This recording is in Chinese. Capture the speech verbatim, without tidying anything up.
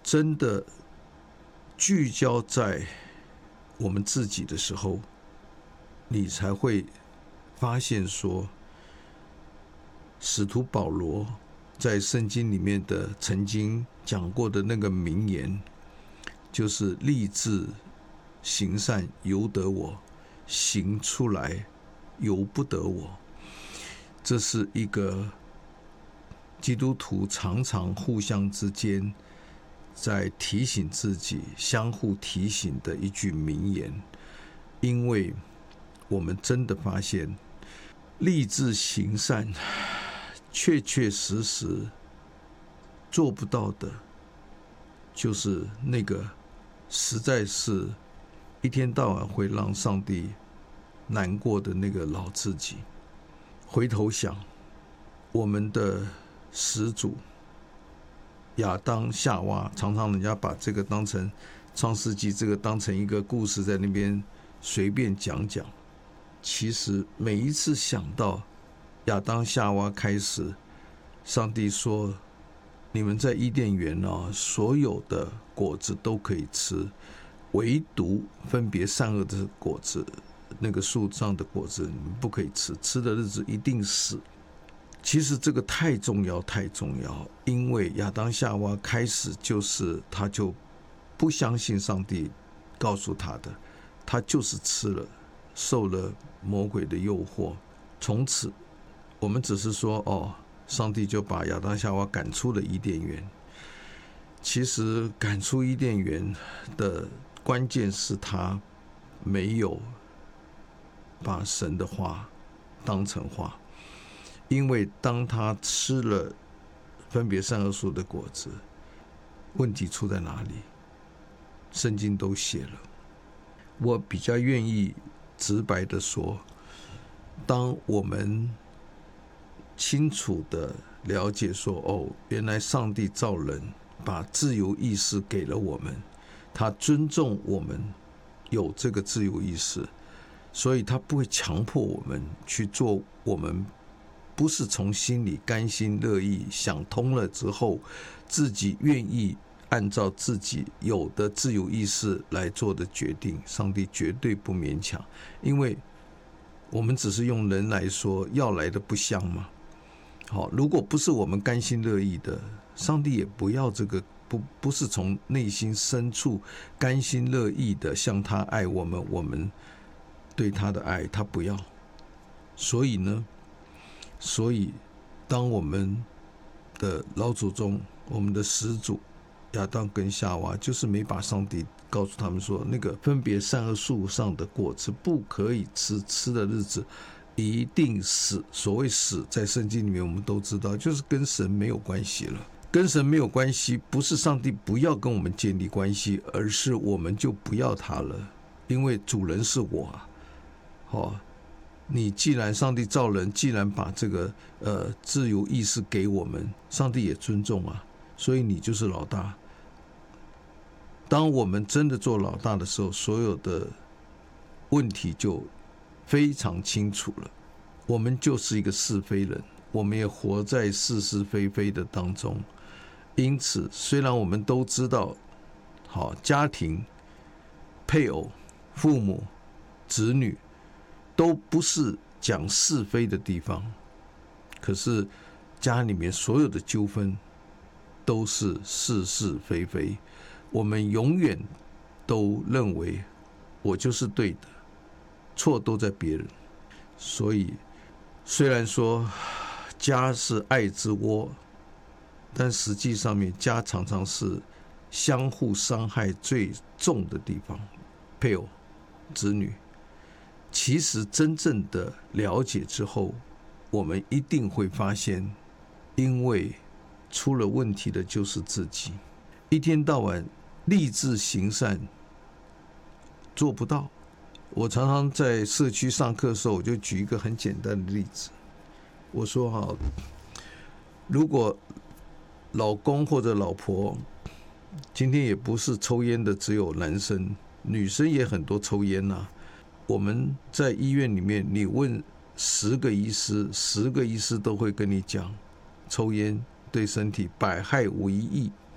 真的聚焦在我们自己的时候，你才会发现说，使徒保罗在圣经里面的曾经讲过的那个名言，就是立志行善由得我，行出来由不得我。这是一个基督徒常常互相之间在提醒自己，相互提醒的一句名言。因为我们真的发现，立志行善确确实实做不到的，就是那个实在是一天到晚会让上帝难过的那个老自己。回头想，我们的始祖亚当夏娃，常常人家把这个当成创世纪，这个当成一个故事在那边随便讲讲。其实每一次想到亚当夏娃开始，上帝说你们在伊甸园啊，所有的果子都可以吃，唯独分别善恶的果子，那个树上的果子你们不可以吃，吃的日子一定死。其实这个太重要太重要，因为亚当夏娃开始就是他就不相信上帝告诉他的，他就是吃了，受了魔鬼的诱惑。从此我们只是说哦，上帝就把亚当夏娃赶出了伊甸园。其实赶出伊甸园的关键是他没有把神的话当成话。因为当他吃了分别善恶树的果子，问题出在哪里？圣经都写了。我比较愿意直白的说，当我们清楚的了解说，哦，原来上帝造人，把自由意识给了我们，他尊重我们有这个自由意识，所以他不会强迫我们去做我们不是从心里甘心乐意想通了之后，自己愿意按照自己有的自由意识来做的决定。上帝绝对不勉强，因为我们只是用人来说，要来的不香嘛。好，如果不是我们甘心乐意的，上帝也不要这个，不不是从内心深处甘心乐意的像他爱我们，我们对他的爱他不要。所以呢所以当我们的老祖宗，我们的始祖亚当跟夏娃，就是没把上帝告诉他们说，那个分别善恶树上的果子不可以吃，吃的日子一定死。所谓死，在圣经里面我们都知道，就是跟神没有关系了。跟神没有关系，不是上帝不要跟我们建立关系，而是我们就不要他了，因为主人是我啊。好，你既然上帝造人，既然把这个呃自由意识给我们，上帝也尊重啊，所以你就是老大。当我们真的做老大的时候，所有的问题就非常清楚了。我们就是一个是非人，我们也活在是是非非的当中。因此，虽然我们都知道，好，家庭、配偶、父母、子女都不是讲是非的地方，可是家里面所有的纠纷都是是是非非。我们永远都认为我就是对的，错都在别人。所以虽然说家是爱之窝，但实际上面家常常是相互伤害最重的地方。配偶、子女，其实真正的了解之后，我们一定会发现，因为出了问题的就是自己。一天到晚立志行善做不到。我常常在社区上课的时候，我就举一个很简单的例子。我说好，如果老公或者老婆今天也不是抽烟的只有男生，女生也很多抽烟啊。我们在医院里面，你问十个医师，十个医师都会跟你讲，抽烟对身体百害无一益。